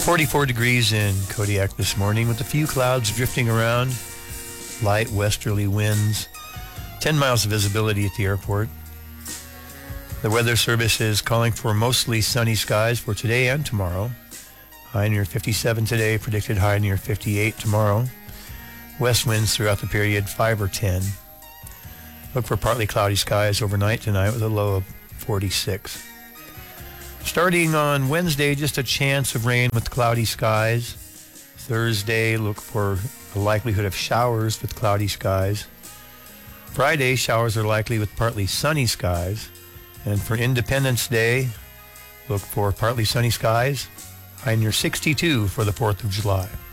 44 degrees in Kodiak this morning with a few clouds drifting around, light westerly winds, 10 miles of visibility at the airport. The Weather Service is calling for mostly sunny skies for today and tomorrow. High near 57 today, predicted high near 58 tomorrow. West winds throughout the period 5 or 10. Look for partly cloudy skies overnight tonight with a low of 46. Starting on Wednesday, just a chance of rain with cloudy skies. Thursday, look for a likelihood of showers with cloudy skies. Friday, showers are likely with partly sunny skies. And for Independence Day, look for partly sunny skies. High near 62 for the 4th of July.